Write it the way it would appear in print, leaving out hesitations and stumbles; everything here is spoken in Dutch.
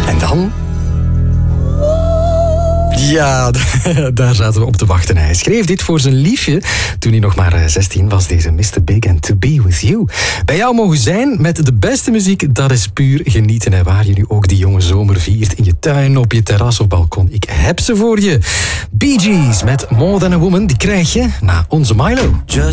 En dan... Ja, daar zaten we op te wachten. Hij schreef dit voor zijn liefje toen hij nog maar 16 was. Deze Mr. Big and To Be With You. Bij jou mogen zijn met de beste muziek, dat is puur genieten. En waar je nu ook die jonge zomer viert, in je tuin, op je terras of balkon. Ik heb ze voor je. Bee Gees met More Than A Woman, die krijg je na onze Milo. Just